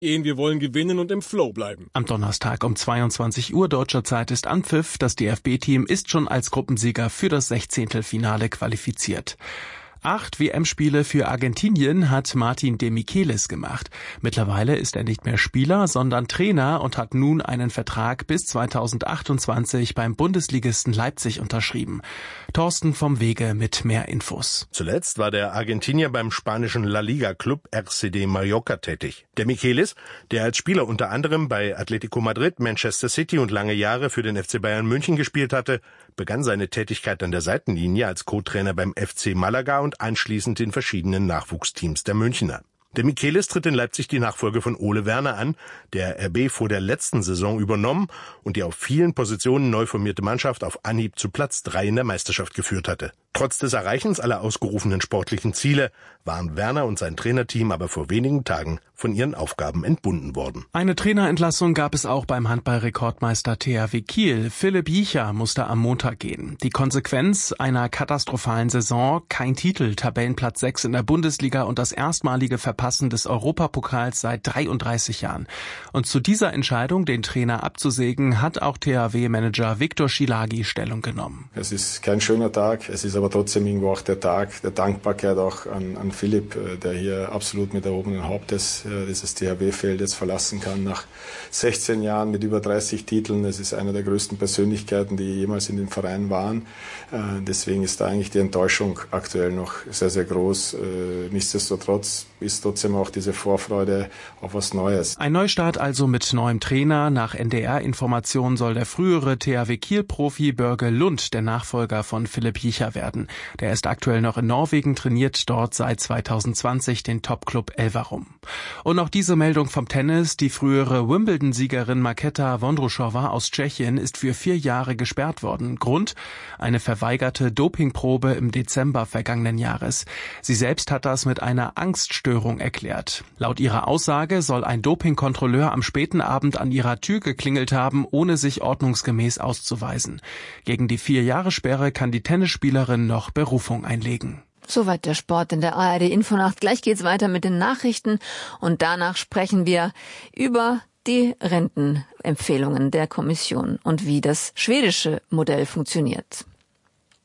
Wir wollen gewinnen und im Flow bleiben. Am Donnerstag um 22 Uhr deutscher Zeit ist Anpfiff. Das DFB-Team ist schon als Gruppensieger für das 16. qualifiziert. 8 WM-Spiele für Argentinien hat Martin de Michelis gemacht. Mittlerweile ist er nicht mehr Spieler, sondern Trainer und hat nun einen Vertrag bis 2028 beim Bundesligisten Leipzig unterschrieben. Thorsten vom Wege mit mehr Infos. Zuletzt war der Argentinier beim spanischen La Liga-Club RCD Mallorca tätig. De Michelis, der als Spieler unter anderem bei Atletico Madrid, Manchester City und lange Jahre für den FC Bayern München gespielt hatte, begann seine Tätigkeit an der Seitenlinie als Co-Trainer beim FC Malaga und anschließend in verschiedenen Nachwuchsteams der Münchner. De Michelis tritt in Leipzig die Nachfolge von Ole Werner an, der RB vor der letzten Saison übernommen und die auf vielen Positionen neu formierte Mannschaft auf Anhieb zu Platz 3 in der Meisterschaft geführt hatte. Trotz des Erreichens aller ausgerufenen sportlichen Ziele waren Werner und sein Trainerteam aber vor wenigen Tagen von ihren Aufgaben entbunden worden. Eine Trainerentlassung gab es auch beim Handball-Rekordmeister THW Kiel. Philipp Jicha musste am Montag gehen. Die Konsequenz einer katastrophalen Saison: kein Titel, Tabellenplatz 6 in der Bundesliga und das erstmalige Verpassen des Europapokals seit 33 Jahren. Und zu dieser Entscheidung, den Trainer abzusägen, hat auch THW-Manager Viktor Szilagyi Stellung genommen. Es ist kein schöner Tag, es ist aber trotzdem irgendwo auch der Tag der Dankbarkeit auch an Philipp, der hier absolut mit erhobenen Hauptes dieses THW-Feld jetzt verlassen kann nach 16 Jahren mit über 30 Titeln. Es ist einer der größten Persönlichkeiten, die jemals in dem Verein waren. Deswegen ist da eigentlich die Enttäuschung aktuell noch sehr, sehr groß. Nichtsdestotrotz ist trotzdem auch diese Vorfreude auf was Neues. Ein Neustart also mit neuem Trainer. Nach NDR-Informationen soll der frühere THW Kiel-Profi Börge Lund der Nachfolger von Philipp Jicha werden. Der ist aktuell noch in Norwegen, trainiert dort seit 2020 den Topclub Elverum. Und noch diese Meldung vom Tennis: Die frühere Wimbledon-Siegerin Markéta Vondroušová aus Tschechien ist für 4 Jahre gesperrt worden. Grund: eine verweigerte Dopingprobe im Dezember vergangenen Jahres. Sie selbst hat das mit einer Angststörung erklärt. Laut ihrer Aussage soll ein Dopingkontrolleur am späten Abend an ihrer Tür geklingelt haben, ohne sich ordnungsgemäß auszuweisen. Gegen die 4-Jahre-Sperre kann die Tennisspielerin noch Berufung einlegen. Soweit der Sport in der ARD Infonacht. Gleich geht's weiter mit den Nachrichten und danach sprechen wir über die Rentenempfehlungen der Kommission und wie das schwedische Modell funktioniert.